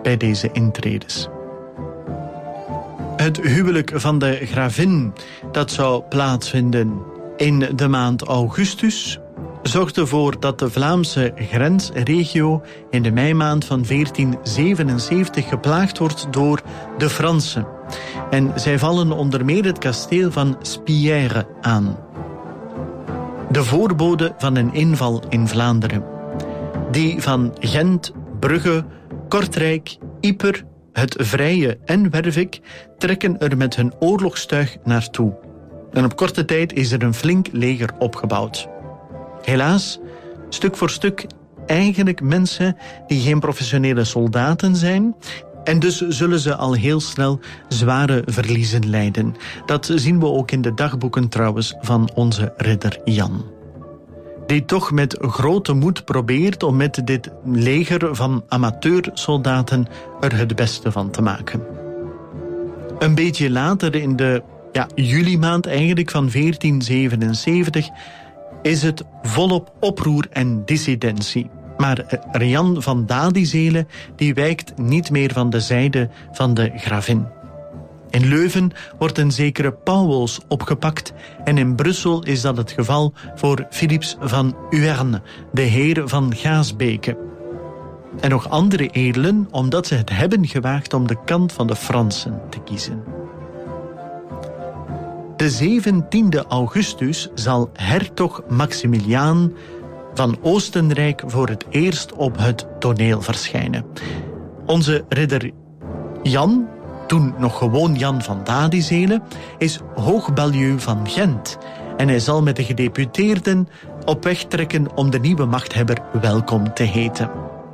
bij deze intredes. Het huwelijk van de gravin, dat zou plaatsvinden in de maand augustus, zorgde ervoor dat de Vlaamse grensregio in de meimaand van 1477 geplaagd wordt door de Fransen. En zij vallen onder meer het kasteel van Spierre aan. De voorbode van een inval in Vlaanderen. Die van Gent, Brugge, Kortrijk, Yper, het Vrije en Wervik trekken er met hun oorlogstuig naartoe. En op korte tijd is er een flink leger opgebouwd. Helaas, stuk voor stuk, eigenlijk mensen die geen professionele soldaten zijn. En dus zullen ze al heel snel zware verliezen lijden. Dat zien we ook in de dagboeken trouwens van onze ridder Jan. Die toch met grote moed probeert om met dit leger van amateursoldaten er het beste van te maken. Een beetje later, in de juli-maand eigenlijk van 1477, is het volop oproer en dissidentie. Maar Jan van Dadizelen die wijkt niet meer van de zijde van de gravin. In Leuven wordt een zekere Pauwels opgepakt en in Brussel is dat het geval voor Philips van Uerne, de heer van Gaasbeke. En nog andere edelen, omdat ze het hebben gewaagd om de kant van de Fransen te kiezen. De 17e augustus zal hertog Maximiliaan van Oostenrijk voor het eerst op het toneel verschijnen. Onze ridder Jan, toen nog gewoon Jan van Dadizelen, is hoogbaljuw van Gent. En hij zal met de gedeputeerden op weg trekken om de nieuwe machthebber welkom te heten.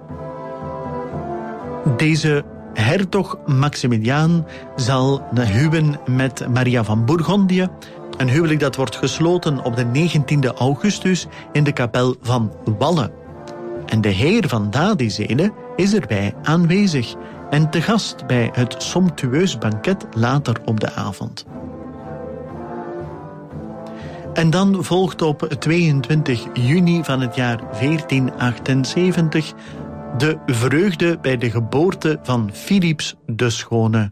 Deze hertog Maximiliaan zal huwen met Maria van Bourgondië. Een huwelijk dat wordt gesloten op de 19e augustus in de kapel van Walle. En de heer van Dadizelen is erbij aanwezig en te gast bij het somptueus banket later op de avond. En dan volgt op 22 juni van het jaar 1478 de vreugde bij de geboorte van Philips de Schone.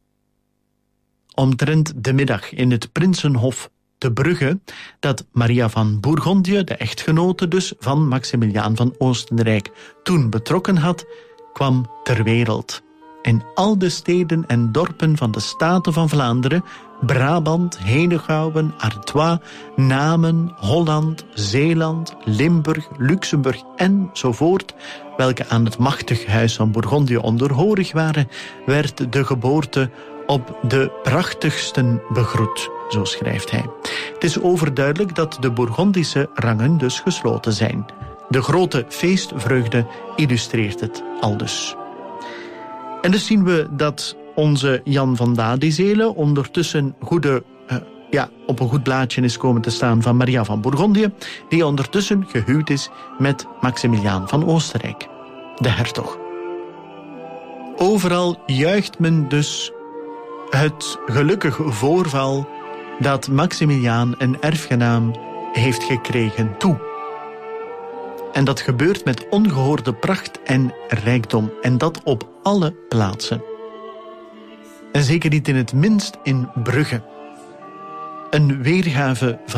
Omtrent de middag in het Prinsenhof te Brugge, dat Maria van Bourgondië, de echtgenote dus van Maximiliaan van Oostenrijk, toen betrokken had, kwam ter wereld. In al de steden en dorpen van de Staten van Vlaanderen, Brabant, Henegouwen, Artois, Namen, Holland, Zeeland, Limburg, Luxemburg enzovoort, welke aan het machtig huis van Bourgondië onderhorig waren, werd de geboorte op de prachtigsten begroet, zo schrijft hij. Het is overduidelijk dat de Bourgondische rangen dus gesloten zijn. De grote feestvreugde illustreert het aldus. En dus zien we dat onze Jan van Dadizelen ondertussen op een goed blaadje is komen te staan van Maria van Bourgondië, die ondertussen gehuwd is met Maximiliaan van Oostenrijk, de hertog. Overal juicht men dus het gelukkig voorval dat Maximiliaan een erfgenaam heeft gekregen toe. En dat gebeurt met ongehoorde pracht en rijkdom. En dat op alle plaatsen. En zeker niet in het minst in Brugge. Een weergave van